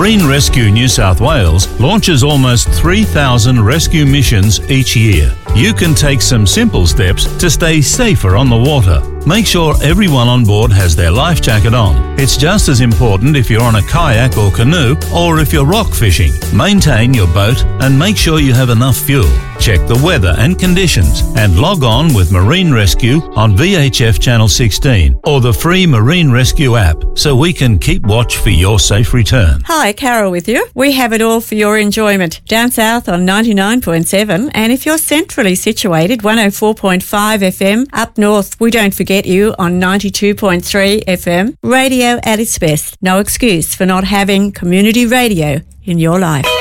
Marine Rescue New South Wales launches almost 3,000 rescue missions each year. You can take some simple steps to stay safer on the water. Make sure everyone on board has their life jacket on. It's just as important if you're on a kayak or canoe or if you're rock fishing. Maintain your boat and make sure you have enough fuel. Check the weather and conditions and log on with Marine Rescue on VHF Channel 16 or the free Marine Rescue app so we can keep watch for your safe return. Hi, Carol with you. We have it all for your enjoyment. Down south on 99.7, and if you're centrally situated, 104.5 FM. Up north, we don't forget you on 92.3 FM. Radio at its best. No excuse for not having community radio in your life.